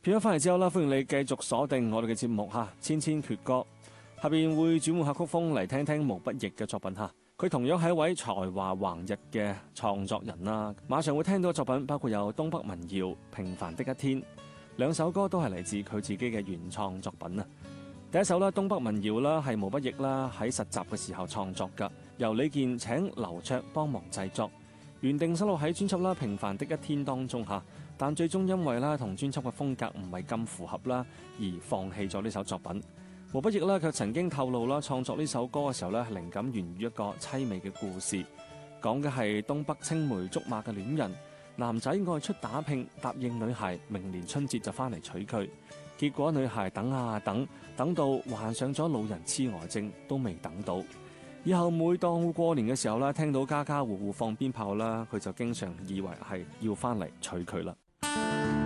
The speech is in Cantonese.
片咗翻嚟之後啦，歡迎你繼續鎖定我哋嘅節目嚇，千千闕歌。下邊會轉換下曲風嚟聽聽毛不易嘅作品嚇。佢同樣係一位才華橫溢嘅創作人啦。馬上會聽到嘅作品包括有東北民謠《平凡的一天》，兩首歌都係嚟自佢自己嘅原創作品啊。第一首啦，東北民謠啦，係毛不易啦喺實習嘅時候創作㗎，由李健請劉卓幫忙製作，原定收錄喺專輯啦《平凡的一天》當中嚇。但最終因為啦同專輯嘅風格唔係咁符合啦，而放棄咗呢首作品。毛不易啦卻曾經透露啦，創作呢首歌嘅時候咧，靈感源於一個凄美嘅故事，講嘅係東北青梅竹馬嘅戀人，男仔外出打拼，答應女孩明年春節就翻嚟娶佢，結果女孩等啊等，等到患上咗老人痴呆症都未等到。以後每當過年嘅時候啦，聽到家家戶戶放鞭炮啦，佢就經常以為係要翻嚟娶佢啦。